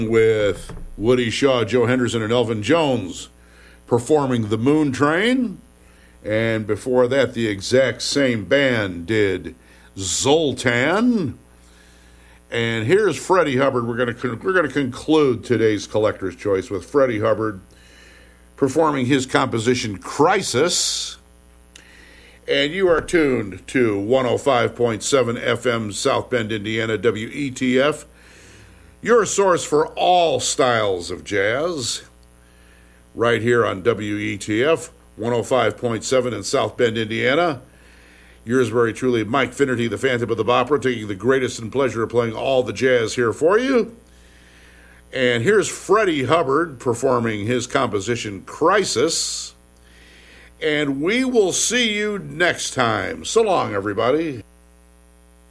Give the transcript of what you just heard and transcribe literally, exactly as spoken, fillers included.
with Woody Shaw, Joe Henderson, and Elvin Jones performing The Moon Train. And before that, the exact same band did Zoltan. And here's Freddie Hubbard. We're going to we're going to conclude today's Collector's Choice with Freddie Hubbard performing his composition Crisis. And you are tuned to one oh five point seven F M South Bend, Indiana, W E T F, your source for all styles of jazz, right here on W E T F, one oh five point seven in South Bend, Indiana. Yours very truly, Mike Finnerty, the Phantom of the Opera, taking the greatest and pleasure of playing all the jazz here for you. And here's Freddie Hubbard performing his composition Crisis. And we will see you next time. So long, everybody.